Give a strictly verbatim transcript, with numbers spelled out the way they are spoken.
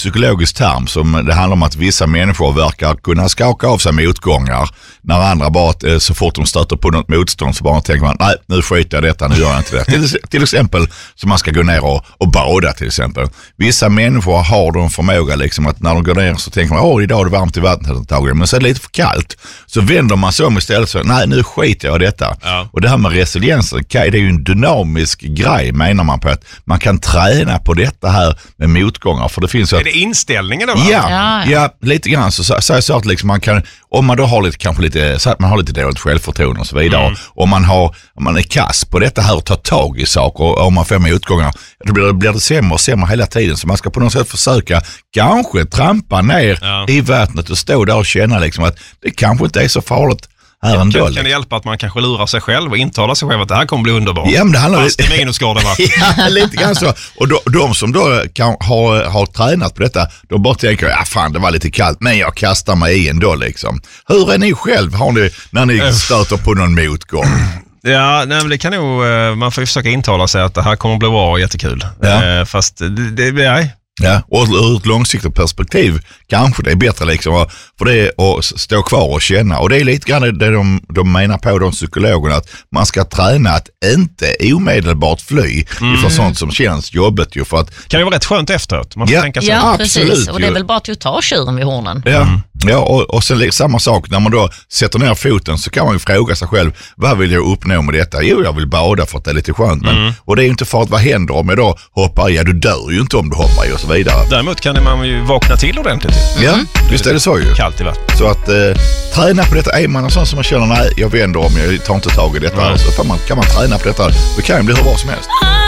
psykologisk term som det handlar om att vissa människor verkar kunna skaka av sig motgångar när andra bara, så fort de stöter på något motstånd så bara tänker man, nej nu skiter jag detta, nu gör jag inte det. till, till exempel som man ska gå ner och, och bada till exempel. Vissa människor har de förmåga liksom att när de går ner så tänker man, åh idag är det varmt i vattnet antagligen, men så är det lite för kallt. Så vänder man sig om istället så, nej nu skiter jag i detta. Ja. Och det här med resiliensen, det är ju en dynamisk grej menar man på att man kan träna på detta här med motgångar. För det finns är att, det inställningen då? Ja, ja, ja. ja, lite grann så säger så, så att liksom man kan, om man då har lite, kanske lite, så att man har lite dåligt självförtroende och så vidare. Mm. Om man har, om man är kass på detta här och tar tag i saker och om man får motgångar, då blir, blir det sämre och sämre hela tiden. Så man ska på något sätt försöka kanske trampa ner ja. i vattnet och stå där och känna liksom att det kanske inte är så farligt. Här kan, kan, kan det hjälpa att man kanske lurar sig själv och intalar sig själv att det här kommer bli underbart? Ja, men det handlar fast i minusgrader va? Ja, lite grann så. Och de, de som då kan, har, har tränat på detta, de bara tänker, ja fan det var lite kallt, men jag kastar mig i ändå liksom. Hur är ni själv har ni, när ni stöter på någon motgång? Ja, nej, men det kan nog, man får ju försöka intala sig att det här kommer bli bra och jättekul. Ja. Fast det, det nej. Ja, och ur ett långsiktigt perspektiv kanske det är bättre liksom för det att stå kvar och känna. Och det är lite grann det de, de menar på, de psykologerna, att man ska träna att inte omedelbart fly mm. ifrån sånt som känns jobbigt. Ju för att, kan ju vara rätt skönt efteråt. Man får ja, tänka sig. ja, absolut, precis. Och det är väl bara att ta tjuren vid hornen. Ja, mm. ja och, och sen samma sak, när man då sätter ner foten så kan man ju fråga sig själv, vad vill jag uppnå med detta? Jo, jag vill bada för att det är lite skönt. Men, mm. och det är ju inte för att vad händer om jag då hoppar i? Ja, du dör ju inte om du hoppar i och så vidare. Däremot kan man ju vakna till ordentligt. Ja, mm. visst är det så ju. Kallt i vatten. Så att eh, träna på detta. Är man en sån som man känner, nej, jag vänder om, jag tar inte tag i detta. Mm. Så får man, kan man träna på detta. Det kan ju bli hur bra som helst.